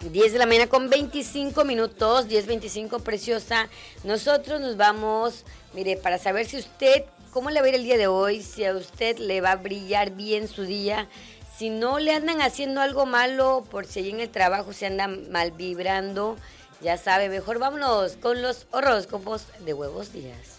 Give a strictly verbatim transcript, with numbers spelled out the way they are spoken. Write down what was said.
diez de la mañana con veinticinco minutos, diez veinticinco, preciosa. Nosotros nos vamos, mire, para saber si usted, cómo le va a ir el día de hoy, si a usted le va a brillar bien su día, si no le andan haciendo algo malo, por si ahí en el trabajo se andan mal vibrando, ya sabe, mejor vámonos con los horóscopos de Huevos Días.